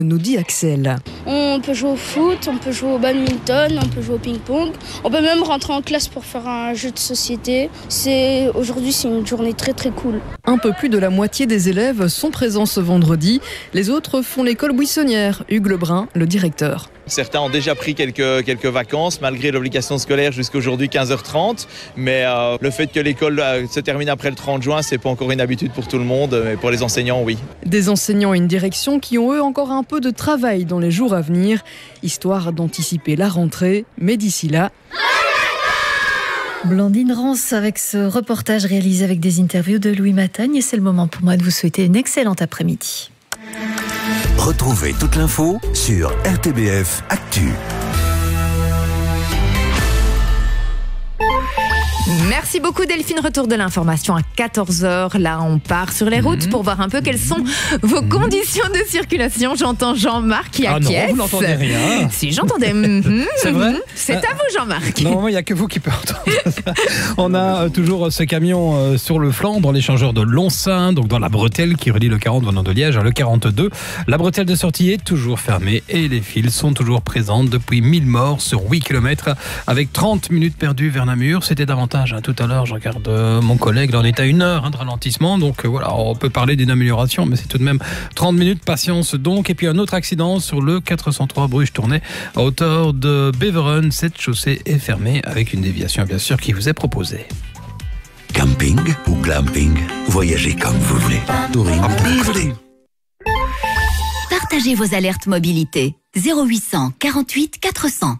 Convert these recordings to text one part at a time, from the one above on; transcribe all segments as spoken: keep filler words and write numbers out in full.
nous dit Axel. On peut jouer au foot, on peut jouer au badminton, on peut jouer au ping-pong. On peut même rentrer en classe pour faire un jeu de société. C'est, aujourd'hui, c'est une journée très très cool. Un peu plus de la moitié des élèves sont présents ce vendredi. Les autres font l'école buissonnière. Hugues Lebrun, le directeur. Certains ont déjà pris quelques, quelques vacances malgré l'obligation scolaire jusqu'aujourd'hui quinze heures trente. Mais euh, le fait que l'école euh, se termine après le trente juin, c'est pas encore une habitude pour tout le monde, mais pour les enseignants, oui. Des enseignants et une direction qui ont eux encore un peu de travail dans les jours à venir, histoire d'anticiper la rentrée. Mais d'ici là... Blandine Rance avec ce reportage réalisé avec des interviews de Louis Matagne. Et c'est le moment pour moi de vous souhaiter une excellente après-midi. Retrouvez toute l'info sur R T B F Actu. Merci beaucoup Delphine, retour de l'information à quatorze heures. Là on part sur les routes mmh. pour voir un peu quelles sont vos conditions de circulation. J'entends Jean-Marc qui ah acquiesce. Non, vous n'entendez rien. Si j'entendais. Mmh, c'est vrai. C'est à vous Jean-Marc. Non, il n'y a que vous qui pouvez entendre ça. On a euh, toujours ce camion euh, sur le flanc dans l'échangeur de Lonsin, donc dans la bretelle qui relie le quarante venant de Liège à le quarante-deux. La bretelle de sortie est toujours fermée et les files sont toujours présentes depuis mille morts sur huit kilomètres avec trente minutes perdues vers Namur. C'était davantage. Hein, tout à l'heure, je regarde euh, mon collègue, là on est à une heure hein, de ralentissement, donc euh, voilà, on peut parler d'une amélioration, mais c'est tout de même trente minutes, patience donc. Et puis un autre accident sur le quatre cent trois Bruges-Tournai à hauteur de Beveren. Cette chaussée est fermée avec une déviation bien sûr qui vous est proposée. Camping ou glamping, voyagez comme vous voulez. Touring, Partagez vos alertes mobilité. zéro huit cent quarante-huit quatre cents.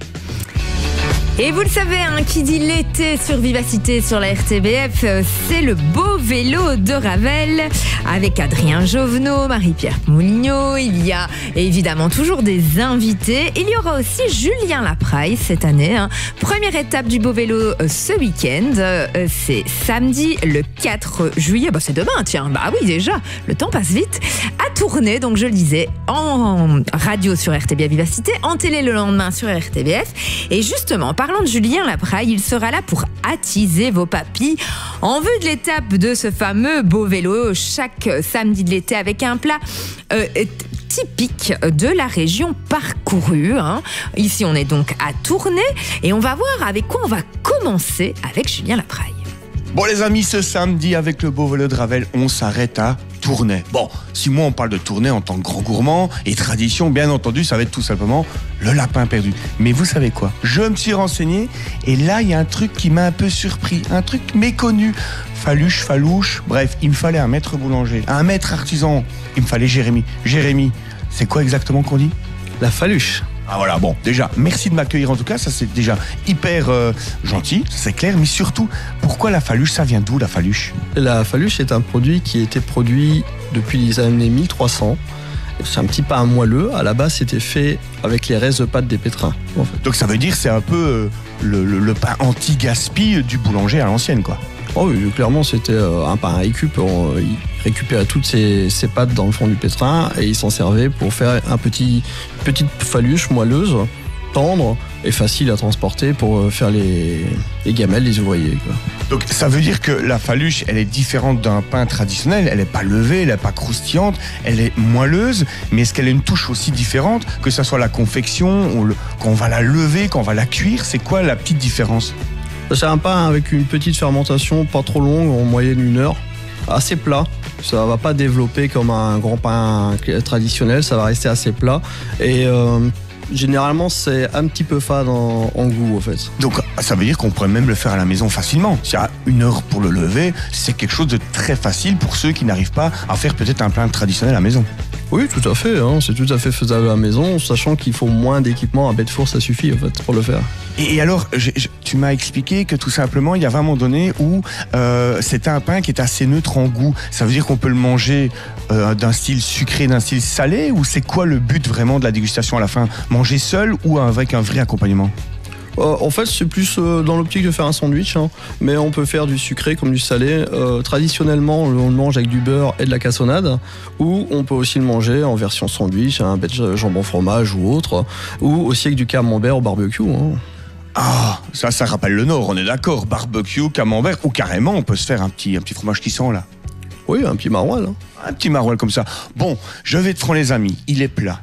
Et vous le savez, hein, qui dit l'été sur Vivacité sur la R T B F, c'est le beau vélo de Ravel avec Adrien Jovenot, Marie-Pierre Moulignot. Il y a évidemment toujours des invités. Il y aura aussi Julien Lapraille cette année. Hein. Première étape du beau vélo euh, ce week-end. Euh, c'est samedi le quatre juillet. Bah, c'est demain, tiens. Bah oui, déjà. Le temps passe vite. À Tournai, donc je le disais, en radio sur R T B F Vivacité, en télé le lendemain sur R T B F. Et justement, parlant de Julien Lapraille, il sera là pour attiser vos papilles en vue de l'étape de ce fameux beau vélo chaque samedi de l'été avec un plat euh, typique de la région parcourue. Hein. Ici, on est donc à Tournai et on va voir avec quoi on va commencer avec Julien Lapraille. Bon les amis, ce samedi avec le beau vélo de Ravel, on s'arrête à Tournai. Bon, si moi on parle de Tournai en tant que grand gourmand et tradition, bien entendu, ça va être tout simplement le lapin perdu. Mais vous savez quoi? Je me suis renseigné et là il y a un truc qui m'a un peu surpris, un truc méconnu. Faluche, falouche, bref, il me fallait un maître boulanger, un maître artisan. Il me fallait Jérémy. Jérémy, c'est quoi exactement qu'on dit? La faluche. Ah voilà, bon, déjà, merci de m'accueillir en tout cas, ça c'est déjà hyper euh, gentil, c'est clair, mais surtout, pourquoi la faluche, ça vient d'où la faluche? La faluche est un produit qui a été produit depuis les années mille trois cents. C'est un petit pain moelleux, à la base c'était fait avec les restes de pâte des pétrins. En fait. Donc ça veut dire c'est un peu euh, le, le, le pain anti-gaspi du boulanger à l'ancienne quoi. Oh oui, clairement c'était un pain à récup. Il récupérait toutes ces, ces pâtes dans le fond du pétrin et il s'en servait pour faire un petit, une petite faluche moelleuse, tendre et facile à transporter pour faire les, les gamelles des ouvriers. Quoi. Donc ça veut dire que la faluche, elle est différente d'un pain traditionnel, elle n'est pas levée, elle n'est pas croustillante, elle est moelleuse, mais est-ce qu'elle a une touche aussi différente, que ce soit la confection, ou le, quand on va la lever, quand on va la cuire, c'est quoi la petite différence? C'est un pain avec une petite fermentation, pas trop longue, en moyenne une heure, assez plat. Ça va pas développer comme un grand pain traditionnel, ça va rester assez plat. Et euh, généralement, c'est un petit peu fade en, en goût, en fait. Donc, ça veut dire qu'on pourrait même le faire à la maison facilement. S'il y a une heure pour le lever, c'est quelque chose de très facile pour ceux qui n'arrivent pas à faire peut-être un pain traditionnel à la maison. Oui, tout à fait. Hein. C'est tout à fait faisable à la maison, sachant qu'il faut moins d'équipement. Un bête four, ça suffit, en fait, pour le faire. Et alors, je, je, tu m'as expliqué que tout simplement, il y avait un moment donné où euh, c'était un pain qui est assez neutre en goût. Ça veut dire qu'on peut le manger euh, d'un style sucré, d'un style salé, ou c'est quoi le but vraiment de la dégustation à la fin? Manger seul ou avec un vrai accompagnement? Euh, en fait, c'est plus euh, dans l'optique de faire un sandwich, hein, mais on peut faire du sucré comme du salé. Euh, traditionnellement, on le mange avec du beurre et de la cassonade, ou on peut aussi le manger en version sandwich, un bête jambon fromage ou autre, ou aussi avec du camembert au barbecue. Hein. Ah, ça, ça rappelle le Nord, on est d'accord. Barbecue, camembert, ou carrément, on peut se faire un petit, un petit fromage qui sent là. Oui, un petit maroilles. Hein. Un petit maroilles comme ça. Bon, je vais de front les amis, il est plat.